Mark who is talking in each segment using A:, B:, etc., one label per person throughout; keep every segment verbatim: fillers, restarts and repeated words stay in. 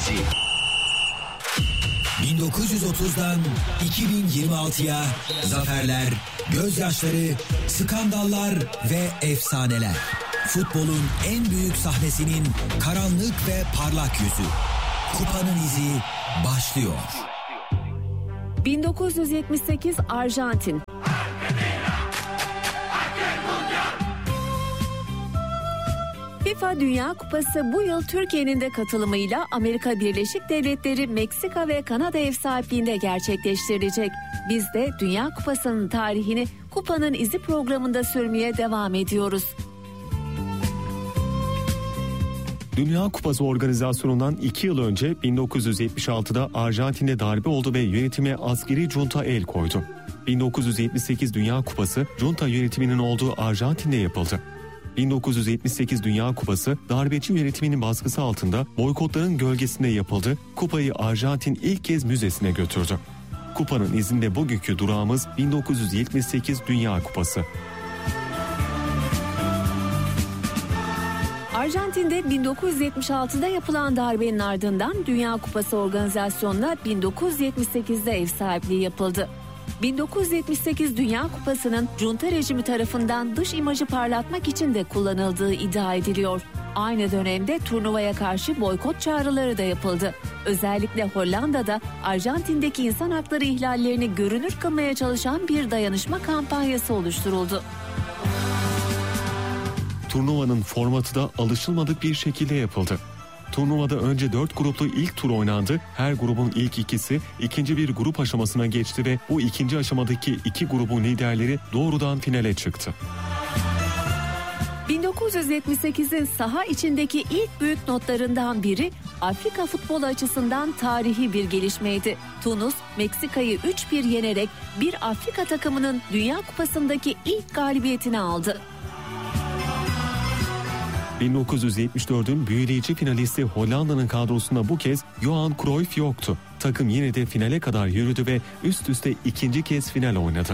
A: Enerji. bin dokuz yüz otuzdan iki bin yirmi altıya zaferler, gözyaşları, skandallar ve efsaneler. Futbolun en büyük sahnesinin karanlık ve parlak yüzü. Kupanın izi başlıyor.
B: bin dokuz yüz yetmiş sekiz Arjantin. FIFA Dünya Kupası bu yıl Türkiye'nin de katılımıyla Amerika Birleşik Devletleri, Meksika ve Kanada ev sahipliğinde gerçekleştirilecek. Biz de Dünya Kupası'nın tarihini Kupanın İzi programında sürmeye devam ediyoruz.
C: Dünya Kupası organizasyonundan iki yıl önce bin dokuz yüz yetmiş altıda Arjantin'de darbe oldu ve yönetime askeri junta el koydu. bin dokuz yüz yetmiş sekiz Dünya Kupası junta yönetiminin olduğu Arjantin'de yapıldı. bin dokuz yüz yetmiş sekiz Dünya Kupası darbeci yönetiminin baskısı altında boykotların gölgesinde yapıldı. Kupayı Arjantin ilk kez müzesine götürdü. Kupanın izinde bugünkü durağımız bin dokuz yüz yetmiş sekiz Dünya Kupası.
B: Arjantin'de bin dokuz yüz yetmiş altıda yapılan darbenin ardından Dünya Kupası organizasyonuna bin dokuz yüz yetmiş sekizde ev sahipliği yapıldı. bin dokuz yüz yetmiş sekiz Dünya Kupası'nın junta rejimi tarafından dış imajı parlatmak için de kullanıldığı iddia ediliyor. Aynı dönemde turnuvaya karşı boykot çağrıları da yapıldı. Özellikle Hollanda'da Arjantin'deki insan hakları ihlallerini görünür kılmaya çalışan bir dayanışma kampanyası oluşturuldu.
C: Turnuvanın formatı da alışılmadık bir şekilde yapıldı. Turnuvada önce dört gruplu ilk tur oynandı. Her grubun ilk ikisi ikinci bir grup aşamasına geçti ve bu ikinci aşamadaki iki grubun liderleri doğrudan finale çıktı.
B: bin dokuz yüz yetmiş sekizin saha içindeki ilk büyük notlarından biri Afrika futbolu açısından tarihi bir gelişmeydi. Tunus, Meksika'yı üç bir yenerek bir Afrika takımının Dünya Kupası'ndaki ilk galibiyetini aldı.
C: bin dokuz yüz yetmiş dördün büyüleyici finalisti Hollanda'nın kadrosunda bu kez Johan Cruyff yoktu. Takım yine de finale kadar yürüdü ve üst üste ikinci kez final oynadı.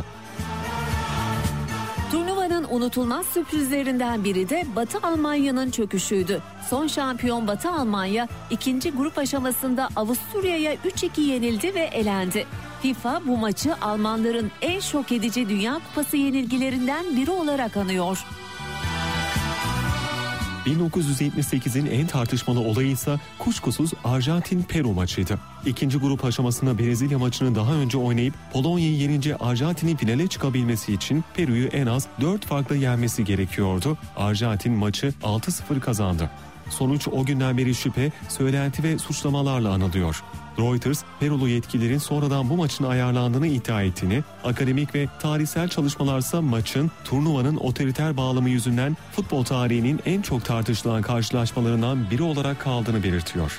B: Turnuvanın unutulmaz sürprizlerinden biri de Batı Almanya'nın çöküşüydü. Son şampiyon Batı Almanya ikinci grup aşamasında Avusturya'ya üç iki yenildi ve elendi. FIFA bu maçı Almanların en şok edici Dünya Kupası yenilgilerinden biri olarak anıyor.
C: bin dokuz yüz yetmiş sekizin en tartışmalı olayı ise kuşkusuz Arjantin-Peru maçıydı. İkinci grup aşamasında Brezilya maçını daha önce oynayıp Polonya'yı yenince Arjantin'in finale çıkabilmesi için Peru'yu en az dört farkla yenmesi gerekiyordu. Arjantin maçı altı sıfır kazandı. Sonuç o günden beri şüphe, söylenti ve suçlamalarla anılıyor. Reuters, Perulu yetkililerin sonradan bu maçın ayarlandığını iddia ettiğini, akademik ve tarihsel çalışmalarsa maçın turnuvanın otoriter bağlamı yüzünden futbol tarihinin en çok tartışılan karşılaşmalarından biri olarak kaldığını belirtiyor.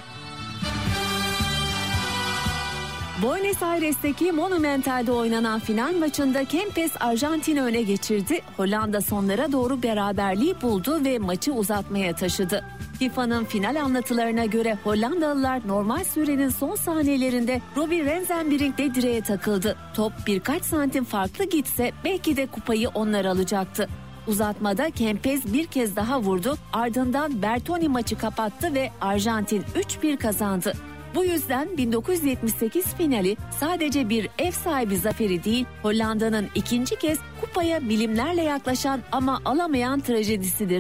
B: Buenos Aires'teki Monumental'de oynanan final maçında Kempes Arjantin'i öne geçirdi. Hollanda sonlara doğru beraberliği buldu ve maçı uzatmaya taşıdı. FIFA'nın final anlatılarına göre Hollandalılar normal sürenin son saniyelerinde Robby Rensenbrink'le direğe takıldı. Top birkaç santim farklı gitse belki de kupayı onlar alacaktı. Uzatmada Kempes bir kez daha vurdu, ardından Bertoni maçı kapattı ve Arjantin üç bir kazandı. Bu yüzden bin dokuz yüz yetmiş sekiz finali sadece bir ev sahibi zaferi değil, Hollanda'nın ikinci kez kupaya milimlerle yaklaşan ama alamayan trajedisidir.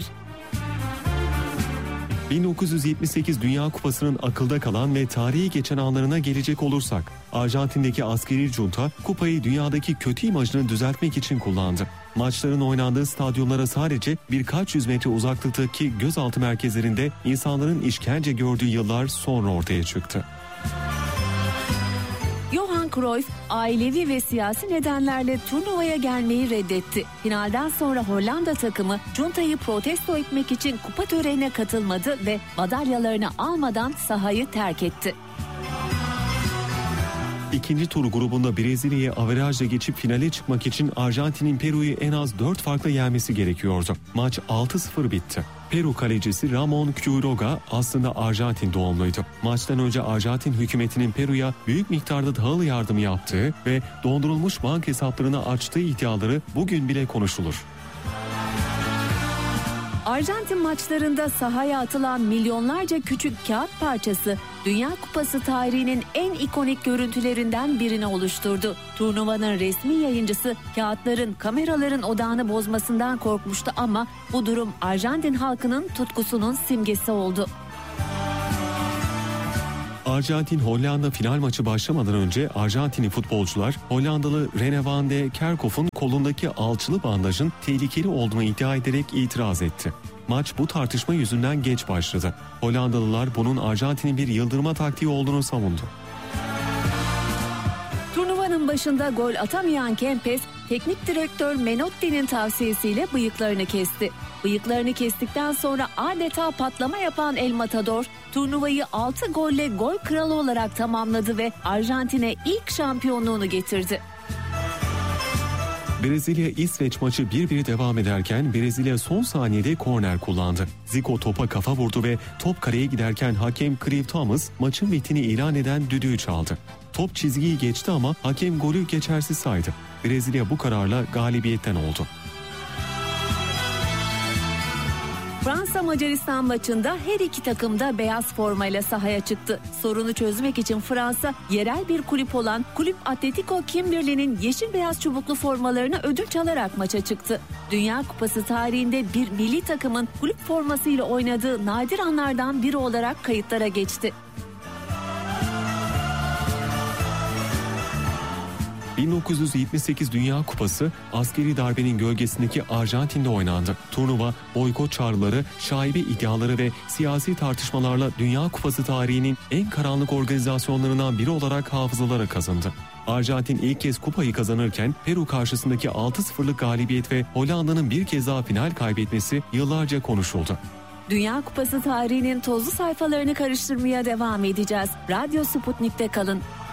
C: bin dokuz yüz yetmiş sekiz Dünya Kupası'nın akılda kalan ve tarihi geçen anlarına gelecek olursak, Arjantin'deki askeri junta kupayı dünyadaki kötü imajını düzeltmek için kullandı. Maçların oynandığı stadyumlara sadece birkaç yüz metre uzaklıktaki gözaltı merkezlerinde insanların işkence gördüğü yıllar sonra ortaya çıktı.
B: Johan Cruyff ailevi ve siyasi nedenlerle turnuvaya gelmeyi reddetti. Finalden sonra Hollanda takımı juntayı protesto etmek için kupa törenine katılmadı ve madalyalarını almadan sahayı terk etti.
C: İkinci tur grubunda Brezilya'yı averajla geçip finale çıkmak için Arjantin'in Peru'yu en az dört farkla yenmesi gerekiyordu. Maç altı sıfır bitti. Peru kalecisi Ramon Quiroga aslında Arjantin doğumluydu. Maçtan önce Arjantin hükümetinin Peru'ya büyük miktarda tahıl yardımı yaptığı ve dondurulmuş banka hesaplarını açtığı iddiaları bugün bile konuşulur.
B: Arjantin maçlarında sahaya atılan milyonlarca küçük kağıt parçası Dünya Kupası tarihinin en ikonik görüntülerinden birini oluşturdu. Turnuvanın resmi yayıncısı kağıtların kameraların odağını bozmasından korkmuştu ama bu durum Arjantin halkının tutkusunun simgesi oldu.
C: Arjantin-Hollanda final maçı başlamadan önce Arjantinli futbolcular Hollandalı Rene van de Kerkhof'un kolundaki alçılı bandajın tehlikeli olduğunu iddia ederek itiraz etti. Maç bu tartışma yüzünden geç başladı. Hollandalılar bunun Arjantin'in bir yıldırma taktiği olduğunu savundu.
B: Turnuvanın başında gol atamayan Kempes, teknik direktör Menotti'nin tavsiyesiyle bıyıklarını kesti. Bıyıklarını kestikten sonra adeta patlama yapan El Matador, turnuvayı altı golle gol kralı olarak tamamladı ve Arjantin'e ilk şampiyonluğunu getirdi.
C: Brezilya-İsveç maçı bir bir devam ederken Brezilya son saniyede korner kullandı. Zico topa kafa vurdu ve top kaleye giderken hakem Clive Thomas maçın bittiğini ilan eden düdüğü çaldı. Top çizgiyi geçti ama hakem golü geçersiz saydı. Brezilya bu kararla galibiyetten oldu.
B: Fransa-Macaristan maçında her iki takım da beyaz formayla sahaya çıktı. Sorunu çözmek için Fransa, yerel bir kulüp olan Kulüp Atletico Kimberley'nin yeşil beyaz çubuklu formalarını ödünç alarak maça çıktı. Dünya Kupası tarihinde bir milli takımın kulüp formasıyla oynadığı nadir anlardan biri olarak kayıtlara geçti.
C: bin dokuz yüz yetmiş sekiz Dünya Kupası askeri darbenin gölgesindeki Arjantin'de oynandı. Turnuva boykot çağrıları, şaibe iddiaları ve siyasi tartışmalarla Dünya Kupası tarihinin en karanlık organizasyonlarından biri olarak hafızalara kazındı. Arjantin ilk kez kupayı kazanırken Peru karşısındaki altı sıfırlık galibiyet ve Hollanda'nın bir kez daha final kaybetmesi yıllarca konuşuldu.
B: Dünya Kupası tarihinin tozlu sayfalarını karıştırmaya devam edeceğiz. Radyo Sputnik'te kalın.